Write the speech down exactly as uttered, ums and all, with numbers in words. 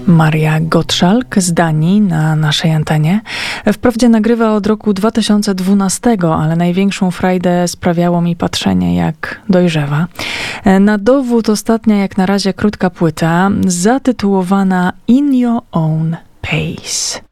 Maria Gottschalk z Danii na naszej antenie. Wprawdzie nagrywa od roku dwa tysiące dwunastego, ale największą frajdę sprawiało mi patrzenie, jak dojrzewa. Na dowód ostatnia jak na razie krótka płyta zatytułowana In Your Own Pace.